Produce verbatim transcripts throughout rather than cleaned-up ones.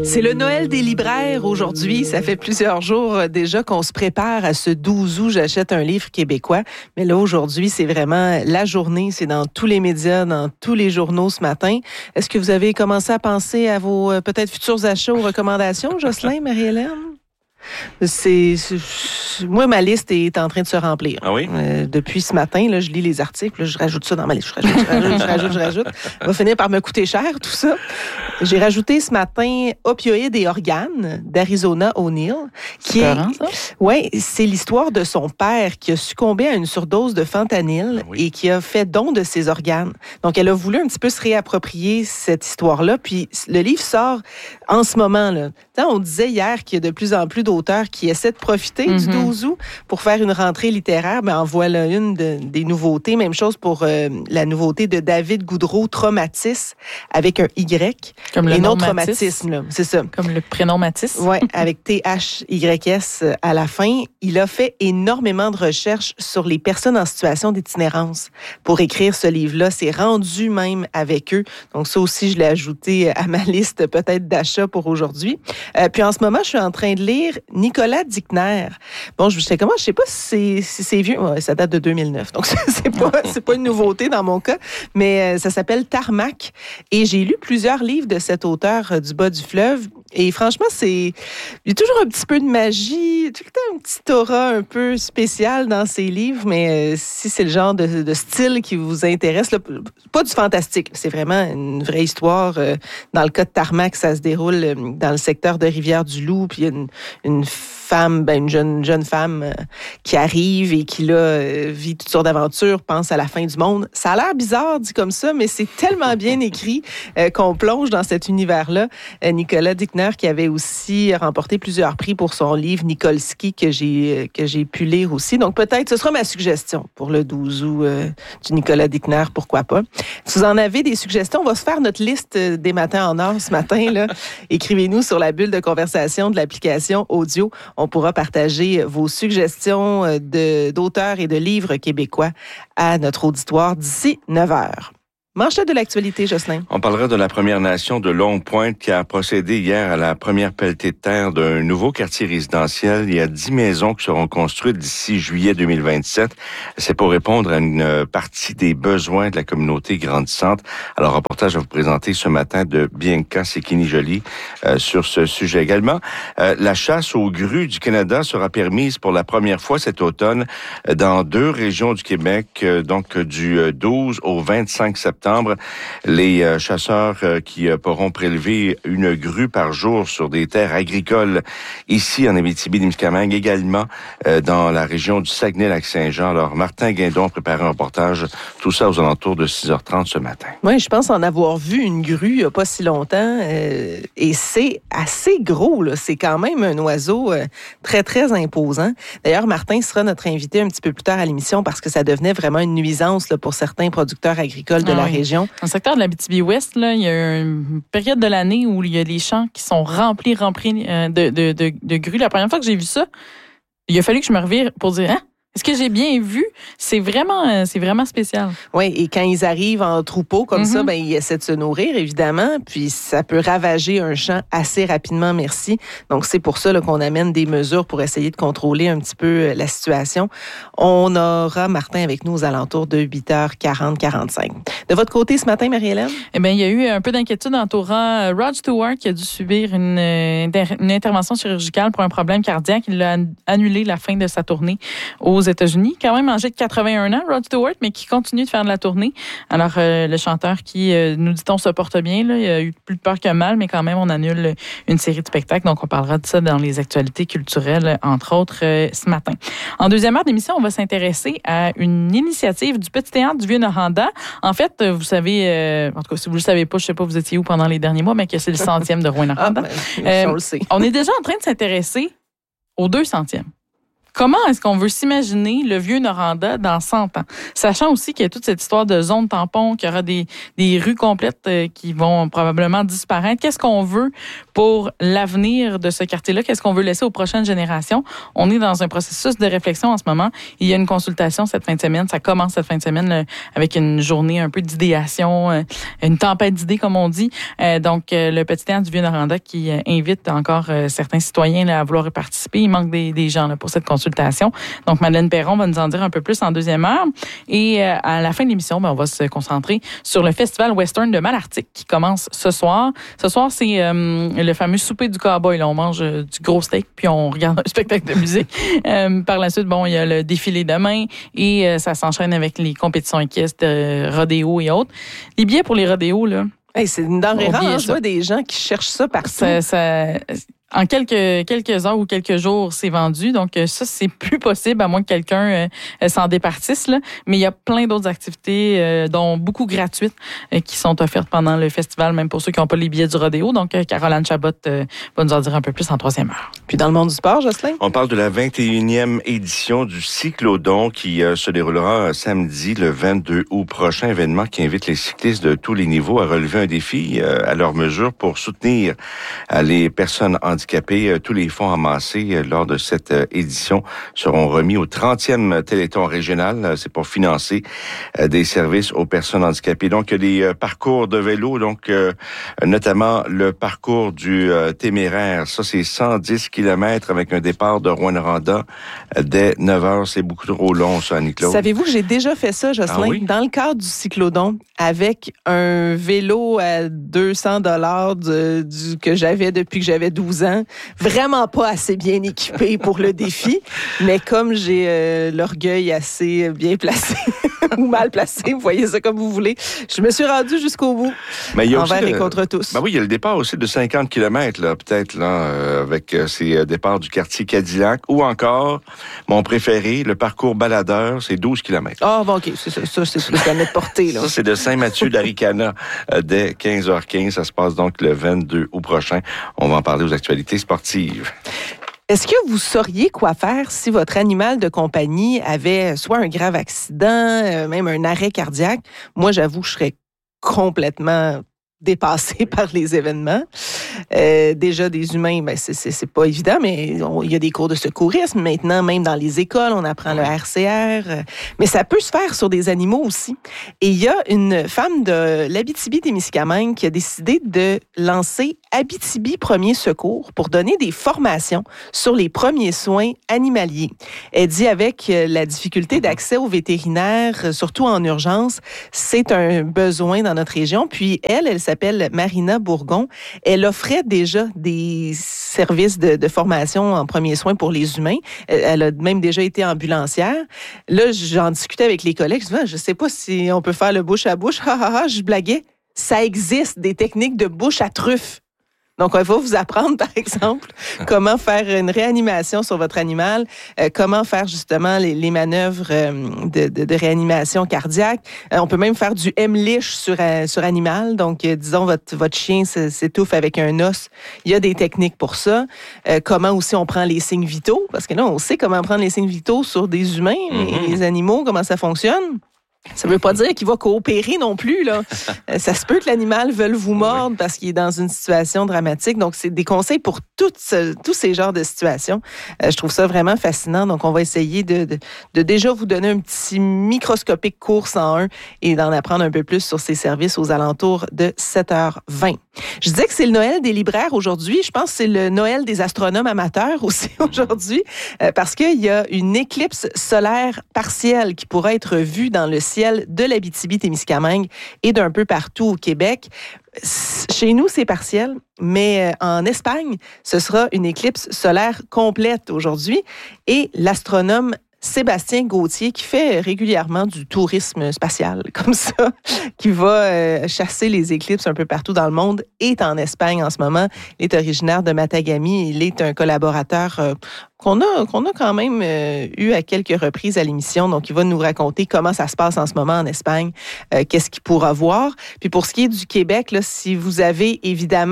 C'est le Noël des libraires aujourd'hui. Ça fait plusieurs jours déjà qu'on se prépare à ce douze août. J'achète un livre québécois. Mais là, aujourd'hui, c'est vraiment la journée. C'est dans tous les médias, dans tous les journaux ce matin. Est-ce que vous avez commencé à penser à vos euh, peut-être futurs achats ou recommandations, Jocelyn, Marie-Hélène? C'est, c'est, moi, ma liste est en train de se remplir. Ah oui? Euh, depuis ce matin, là, je lis les articles, là, je rajoute ça dans ma liste. Je rajoute, je rajoute, je rajoute, je rajoute. Ça va finir par me coûter cher, tout ça. J'ai rajouté ce matin Opioïdes et organes d'Arizona O'Neill. Qui c'est est, parent, ça? Ouais, c'est l'histoire de son père qui a succombé à une surdose de fentanyl ah oui. et qui a fait don de ses organes. Donc, elle a voulu un petit peu se réapproprier cette histoire-là. Puis, le livre sort en ce moment, là. T'sais, on disait hier qu'il y a de plus en plus d'auteurs qui essaient de profiter mm-hmm. du douze août pour faire une rentrée littéraire. Ben, en voilà une de, des nouveautés. Même chose pour euh, la nouveauté de David Goudreau, Traumatis, avec un Y. Comme le et nom non traumatisme, là. C'est ça. Comme le prénom Mathis. Oui, avec T H Y S à la fin. Il a fait énormément de recherches sur les personnes en situation d'itinérance pour écrire ce livre-là. C'est rendu même avec eux. Donc, ça aussi, je l'ai ajouté à ma liste peut-être d'achats pour aujourd'hui. Euh, puis en ce moment, je suis en train de lire Nicolas Dickner. Bon, je sais comment, je sais pas si c'est, si c'est vieux. Ouais, ça date de deux mille neuf, donc c'est pas, c'est pas une nouveauté dans mon cas, mais euh, ça s'appelle Tarmac. Et j'ai lu plusieurs livres de cet auteur euh, du bas du fleuve. Et franchement, c'est, il y a toujours un petit peu de magie, tout le temps un petit aura un peu spécial dans ses livres, mais euh, si c'est le genre de, de style qui vous intéresse, là, pas du fantastique, c'est vraiment une vraie histoire. Euh, dans le cas de Tarmac, ça se déroule euh, dans le secteur de Rivière-du-Loup, puis il y a une, une femme, ben une jeune, jeune femme euh, qui arrive et qui là euh, vit toutes sortes d'aventures, pense à la fin du monde. Ça a l'air bizarre dit comme ça, mais c'est tellement bien écrit euh, qu'on plonge dans cet univers-là. Euh, Nicolas Dickner qui avait aussi remporté plusieurs prix pour son livre Nikolski que j'ai que j'ai pu lire aussi. Donc peut-être ce sera ma suggestion pour le douze août euh, du Nicolas Dickner, pourquoi pas. Si vous en avez des suggestions, on va se faire notre liste des matins en or ce matin là. Écrivez-nous sur la bulle de conversation de l'application audio. On pourra partager vos suggestions de, d'auteurs et de livres québécois à notre auditoire d'ici neuf heures. Manchette de l'actualité, Jocelyn. On parlera de la Première Nation de Longue-Pointe qui a procédé hier à la première pelletée de terre d'un nouveau quartier résidentiel. Il y a dix maisons qui seront construites d'ici juillet deux mille vingt-sept. C'est pour répondre à une partie des besoins de la communauté grandissante. Alors, reportage à vous présenter ce matin de Bianca Sekini-Joly euh, sur ce sujet également. Euh, la chasse aux grues du Canada sera permise pour la première fois cet automne dans deux régions du Québec, euh, donc du douze au vingt-cinq septembre. Les euh, chasseurs euh, qui euh, pourront prélever une grue par jour sur des terres agricoles ici en Abitibi-Témiscamingue, également euh, dans la région du Saguenay-Lac-Saint-Jean. Alors, Martin Guindon prépare un reportage, tout ça aux alentours de six heures trente ce matin. Oui, je pense en avoir vu une grue il n'y a pas si longtemps euh, et c'est assez gros, là. C'est quand même un oiseau euh, très, très imposant. D'ailleurs, Martin sera notre invité un petit peu plus tard à l'émission parce que ça devenait vraiment une nuisance là, pour certains producteurs agricoles de ah, la oui. région. Dans le secteur de l'Abitibi-Ouest, là, il y a une période de l'année où il y a les champs qui sont remplis, remplis euh, de, de, de, de grues. La première fois que j'ai vu ça, il a fallu que je me revire pour dire « Hein? Est-ce que j'ai bien vu? » C'est vraiment, c'est vraiment spécial. Oui, et quand ils arrivent en troupeau comme mm-hmm. ça, ben ils essaient de se nourrir, évidemment, puis ça peut ravager un champ assez rapidement, merci. Donc, c'est pour ça là, qu'on amène des mesures pour essayer de contrôler un petit peu la situation. On aura Martin avec nous aux alentours de huit heures quarante quarante-cinq. De votre côté, ce matin, Marie-Hélène? Eh bien, il y a eu un peu d'inquiétude entourant Rod Stewart qui a dû subir une, une intervention chirurgicale pour un problème cardiaque. Il a annulé la fin de sa tournée aux États-Unis, quand même âgé de quatre-vingt-un ans, Rod Stewart, mais qui continue de faire de la tournée. Alors, euh, le chanteur qui, euh, nous dit-on, se porte bien, là, il a eu plus de peur que mal, mais quand même, on annule une série de spectacles. Donc, on parlera de ça dans les actualités culturelles, entre autres, euh, ce matin. En deuxième heure d'émission, on va s'intéresser à une initiative du Petit Théâtre du Vieux-Noranda. En fait, vous savez, euh, en tout cas, si vous ne le savez pas, je ne sais pas, vous étiez où pendant les derniers mois, mais que c'est le centième de Rouyn-Noranda. Ah, ben, euh, on le sait. On est déjà en train de s'intéresser aux deux centièmes. Comment est-ce qu'on veut s'imaginer le vieux Noranda dans cent ans? Sachant aussi qu'il y a toute cette histoire de zone tampon, qu'il y aura des, des rues complètes euh, qui vont probablement disparaître. Qu'est-ce qu'on veut pour l'avenir de ce quartier-là? Qu'est-ce qu'on veut laisser aux prochaines générations? On est dans un processus de réflexion en ce moment. Il y a une consultation cette fin de semaine. Ça commence cette fin de semaine là, avec une journée un peu d'idéation, euh, une tempête d'idées, comme on dit. Euh, donc, euh, le petit théâtre du vieux Noranda qui euh, invite encore euh, certains citoyens là, à vouloir y participer. Il manque des, des gens là, pour cette consultation. Donc, Madeleine Perron va nous en dire un peu plus en deuxième heure. Et euh, à la fin de l'émission, ben, on va se concentrer sur le Festival Western de Malartic qui commence ce soir. Ce soir, c'est euh, le fameux souper du cowboy. Là, on mange euh, du gros steak puis on regarde un spectacle de musique. euh, par la suite, bon, il y a le défilé demain et euh, ça s'enchaîne avec les compétitions équestres, euh, rodéo et autres. Les billets pour les rodéos, là. Hey, c'est une denrée rare. Hein, je vois des gens qui cherchent ça partout. Ça, ça, en quelques, quelques heures ou quelques jours, c'est vendu. Donc, ça, c'est plus possible, à moins que quelqu'un euh, s'en départisse. Là. Mais il y a plein d'autres activités, euh, dont beaucoup gratuites, euh, qui sont offertes pendant le festival, même pour ceux qui n'ont pas les billets du rodéo. Donc, euh, Caroline Chabot euh, va nous en dire un peu plus en troisième heure. Puis dans le monde du sport, Jocelyn? On parle de la vingt et unième édition du Cyclodon qui euh, se déroulera samedi, le vingt-deux août prochain. Événement qui invite les cyclistes de tous les niveaux à relever un défi euh, à leur mesure pour soutenir euh, les personnes handicapées. handicapés. Tous les fonds amassés lors de cette édition seront remis au trentième Téléthon régional. C'est pour financer des services aux personnes handicapées. Donc, il y a des parcours de vélo, donc notamment le parcours du Téméraire. Ça, c'est cent dix kilomètres avec un départ de Rouyn-Noranda dès neuf heures. C'est beaucoup trop long, ça, Annie-Claude. Savez-vous que j'ai déjà fait ça, Jocelyn, ah oui? dans le cadre du Cyclodon, avec un vélo à deux cents dollars du, du, que j'avais depuis que j'avais douze ans. Vraiment pas assez bien équipé pour le défi, mais comme j'ai euh, l'orgueil assez bien placé ou mal placé, vous voyez ça comme vous voulez, je me suis rendue jusqu'au bout, mais il y a envers aussi et le, contre tous. Ben oui, il y a le départ aussi de cinquante kilomètres, là, peut-être, là, euh, avec euh, ces départs du quartier Cadillac, ou encore, mon préféré, le parcours baladeur, c'est douze kilomètres. Ah, bon, OK, c'est ça, ça c'est plus à mettre portée, là. Ça, c'est de Saint-Mathieu d'Aricana euh, dès quinze heures quinze. Ça se passe donc le vingt-deux août prochain. On va en parler aux actualités sportives. Est-ce que vous sauriez quoi faire si votre animal de compagnie avait soit un grave accident, euh, même un arrêt cardiaque? Moi, j'avoue, je serais complètement dépassée par les événements. Euh, déjà, des humains, ben c'est, c'est, c'est pas évident, mais il y a des cours de secourisme. Maintenant, même dans les écoles, on apprend le R C R. Euh, mais ça peut se faire sur des animaux aussi. Et il y a une femme de l'Abitibi-Témiscamingue qui a décidé de lancer Abitibi Premiers Secours pour donner des formations sur les premiers soins animaliers. Elle dit avec la difficulté d'accès aux vétérinaires, surtout en urgence, c'est un besoin dans notre région. Puis elle, elle s'appelle Marina Bourgon. Elle offrait déjà des services de, de formation en premiers soins pour les humains. Elle a même déjà été ambulancière. Là, j'en discutais avec les collègues. Je disais, je sais pas si on peut faire le bouche à bouche. Ha, ha, ha, je blaguais. Ça existe des techniques de bouche à truffe. Donc, on va vous apprendre, par exemple, comment faire une réanimation sur votre animal, euh, comment faire justement les, les manœuvres euh, de, de, de réanimation cardiaque. Euh, on peut même faire du M-Lich sur, euh, sur animal. Donc, euh, disons, votre, votre chien s'étouffe avec un os. Il y a des techniques pour ça. Euh, comment aussi on prend les signes vitaux, parce que là, on sait comment prendre les signes vitaux sur des humains, mais mm-hmm. les animaux, comment ça fonctionne. Ça ne veut pas dire qu'il va coopérer non plus, là. Ça se peut que l'animal veuille vous mordre parce qu'il est dans une situation dramatique. Donc, c'est des conseils pour toutes ce, tous ces genres de situations. Euh, je trouve ça vraiment fascinant. Donc, on va essayer de, de, de déjà vous donner un petit microscopique cours cent un et d'en apprendre un peu plus sur ces services aux alentours de sept heures vingt. Je disais que c'est le Noël des libraires aujourd'hui. Je pense que c'est le Noël des astronomes amateurs aussi aujourd'hui euh, parce qu'il y a une éclipse solaire partielle qui pourra être vue dans le ciel de l'Abitibi-Témiscamingue et d'un peu partout au Québec. Chez nous, c'est partiel, mais en Espagne, ce sera une éclipse solaire complète aujourd'hui. Et l'astronome Sébastien Gauthier, qui fait régulièrement du tourisme spatial, comme ça, qui va euh, chasser les éclipses un peu partout dans le monde, est en Espagne en ce moment. Il est originaire de Matagami. Il est un collaborateur euh, qu'on a, qu'on a quand même euh, eu à quelques reprises à l'émission. Donc, il va nous raconter comment ça se passe en ce moment en Espagne, euh, qu'est-ce qu'il pourra voir. Puis pour ce qui est du Québec, là, si vous avez évidemment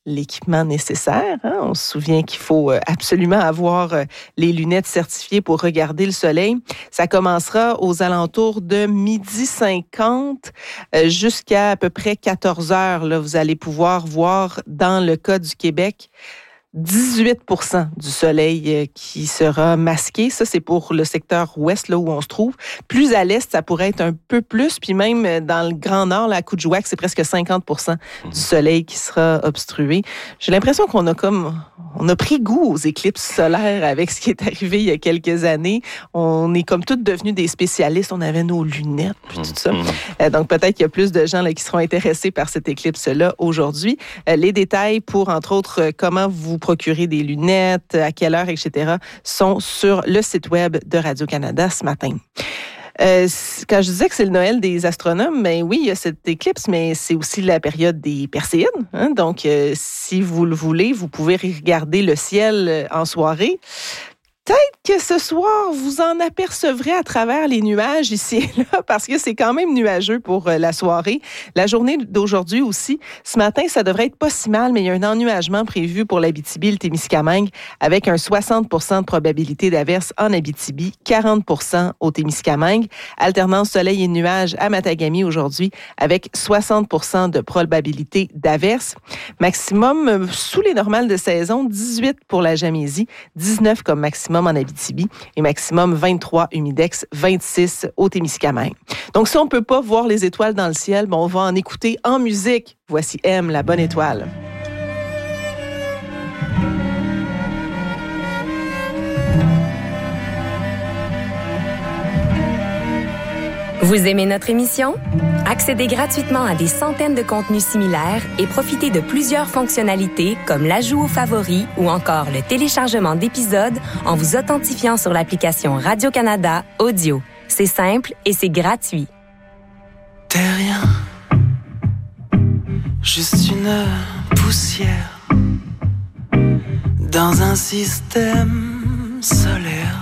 l'équipement nécessaire. Hein? On se souvient qu'il faut absolument avoir les lunettes certifiées pour regarder le soleil. Ça commencera aux alentours de midi cinquante euh, jusqu'à à peu près quatorze heures. Là, vous allez pouvoir voir, dans le cas du Québec, dix-huit pour cent du soleil qui sera masqué. Ça, c'est pour le secteur ouest, là où on se trouve. Plus à l'est, ça pourrait être un peu plus. Puis même dans le Grand Nord, là, à Coudjouac, c'est presque cinquante pour cent du soleil qui sera obstrué. J'ai l'impression qu'on a comme... On a pris goût aux éclipses solaires avec ce qui est arrivé il y a quelques années. On est comme toutes devenus des spécialistes. On avait nos lunettes puis tout ça. Euh, donc, peut-être qu'il y a plus de gens là, qui seront intéressés par cette éclipse-là aujourd'hui. Euh, les détails pour, entre autres, euh, comment vous procurer des lunettes, à quelle heure, et cetera, sont sur le site web de Radio-Canada ce matin. Euh, quand je disais que c'est le Noël des astronomes, ben oui, il y a cette éclipse, mais c'est aussi la période des Perséides. Hein? Donc, euh, si vous le voulez, vous pouvez regarder le ciel en soirée. Peut-être que ce soir, vous en apercevrez à travers les nuages ici et là, parce que c'est quand même nuageux pour la soirée. La journée d'aujourd'hui aussi, ce matin, ça devrait être pas si mal, mais il y a un ennuagement prévu pour l'Abitibi et le Témiscamingue avec un soixante pour cent de probabilité d'averse en Abitibi, quarante pour cent au Témiscamingue. Alternance soleil et nuages à Matagami aujourd'hui avec soixante pour cent de probabilité d'averse. Maximum sous les normales de saison, dix-huit pour la Gamésie, dix-neuf comme maximum en Abitibi et maximum vingt-trois humidex, vingt-six au Témiscamingue. Donc, si on ne peut pas voir les étoiles dans le ciel, bon, on va en écouter en musique. Voici M, la bonne étoile. Vous aimez notre émission? Accédez gratuitement à des centaines de contenus similaires et profitez de plusieurs fonctionnalités comme l'ajout aux favoris ou encore le téléchargement d'épisodes en vous authentifiant sur l'application Radio-Canada Audio. C'est simple et c'est gratuit. T'es rien, juste une poussière dans un système solaire.